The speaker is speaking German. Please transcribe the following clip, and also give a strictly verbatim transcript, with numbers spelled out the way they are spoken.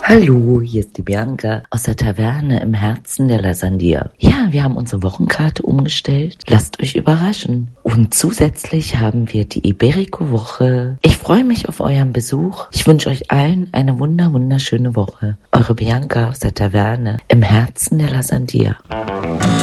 Hallo, hier ist die Bianca aus der Taverne im Herzen der Lasandia. Ja, wir haben unsere Wochenkarte umgestellt. Lasst euch überraschen. Und zusätzlich haben wir die Iberico-Woche. Ich freue mich auf euren Besuch. Ich wünsche euch allen eine wunder wunderschöne Woche. Eure Bianca aus der Taverne im Herzen der Lasandia.